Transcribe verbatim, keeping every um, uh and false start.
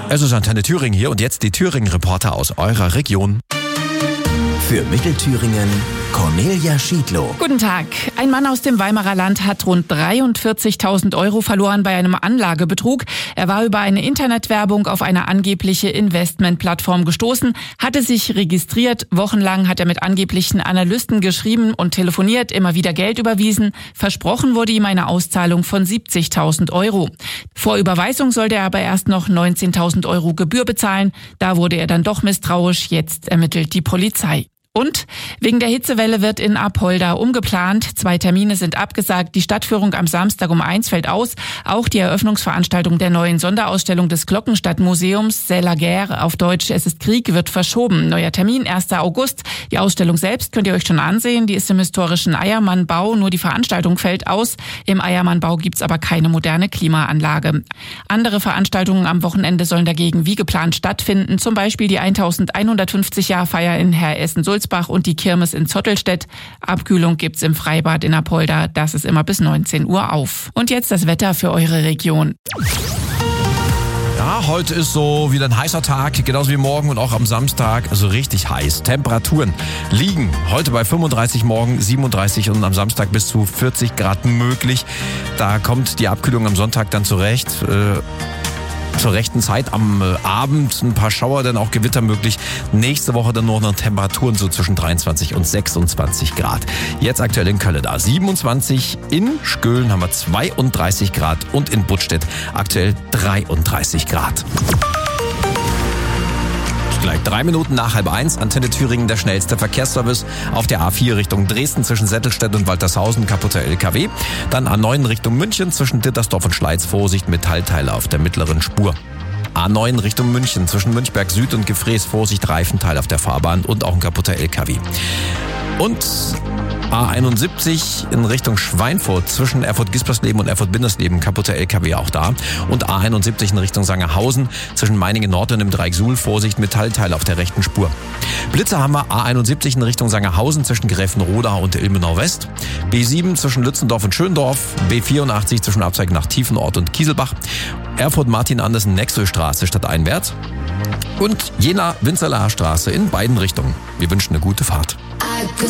Es ist Antenne Thüringen hier und jetzt die Thüringen-Reporter aus eurer Region. Für Mittelthüringen Cornelia Schiedlow. Guten Tag. Ein Mann aus dem Weimarer Land hat rund dreiundvierzigtausend Euro verloren bei einem Anlagebetrug. Er war über eine Internetwerbung auf eine angebliche Investmentplattform gestoßen, hatte sich registriert. Wochenlang hat er mit angeblichen Analysten geschrieben und telefoniert, immer wieder Geld überwiesen. Versprochen wurde ihm eine Auszahlung von siebzigtausend Euro. Vor Überweisung sollte er aber erst noch neunzehntausend Euro Gebühr bezahlen. Da wurde er dann doch misstrauisch. Jetzt ermittelt die Polizei. Und wegen der Hitzewelle wird in Apolda umgeplant. Zwei Termine sind abgesagt. Die Stadtführung am Samstag um eins fällt aus. Auch die Eröffnungsveranstaltung der neuen Sonderausstellung des Glockenstadtmuseums C'est la guerre, auf Deutsch Es ist Krieg, wird verschoben. Neuer Termin, erster August. Die Ausstellung selbst könnt ihr euch schon ansehen. Die ist im historischen Eiermannbau. Nur die Veranstaltung fällt aus. Im Eiermannbau gibt's aber keine moderne Klimaanlage. Andere Veranstaltungen am Wochenende sollen dagegen wie geplant stattfinden. Zum Beispiel die elfhundertfünfzig-Jahr-Feier in Herr-Essen-Sulzbach und die Kirmes in Zottelstedt. Abkühlung gibt's im Freibad in Apolda. Das ist immer bis neunzehn Uhr auf. Und jetzt das Wetter für eure Region. Ja, heute ist so wieder ein heißer Tag, genauso wie morgen und auch am Samstag. Also richtig heiß. Temperaturen liegen heute bei fünfunddreißig, morgen siebenunddreißig und am Samstag bis zu vierzig Grad möglich. Da kommt die Abkühlung am Sonntag dann zurecht. Äh, zur rechten Zeit am äh, Abend ein paar Schauer, dann auch Gewitter möglich. Nächste Woche dann nur noch Temperaturen so zwischen dreiundzwanzig und sechsundzwanzig Grad. Jetzt aktuell in Köln da siebenundzwanzig, in Schkölen haben wir zweiunddreißig Grad und in Buttstedt aktuell dreiunddreißig Grad. Gleich drei Minuten nach halb eins, Antenne Thüringen, der schnellste Verkehrsservice auf der A vier Richtung Dresden zwischen Settelstedt und Waltershausen, kaputter L K W. Dann A neun Richtung München zwischen Dittersdorf und Schleiz, Vorsicht, Metallteile auf der mittleren Spur. A neun Richtung München zwischen Münchberg Süd und Gefrees, Vorsicht, Reifenteil auf der Fahrbahn und auch ein kaputter L K W. Und A einundsiebzig in Richtung Schweinfurt zwischen Erfurt-Gispersleben und Erfurt-Bindersleben, kaputter L K W auch da. Und A einundsiebzig in Richtung Sangerhausen zwischen Meiningen Nord und dem Dreieck Suhl, Vorsicht, Metallteil auf der rechten Spur. Blitze haben wir A einundsiebzig in Richtung Sangerhausen zwischen Gräfenroda und Ilmenau West. B sieben zwischen Lützendorf und Schöndorf. B vierundachtzig zwischen Abzweig nach Tiefenort und Kieselbach. Erfurt-Martin-Andersen-Nexelstraße stadteinwärts. Und Jena-Winzerlaer Straße in beiden Richtungen. Wir wünschen eine gute Fahrt.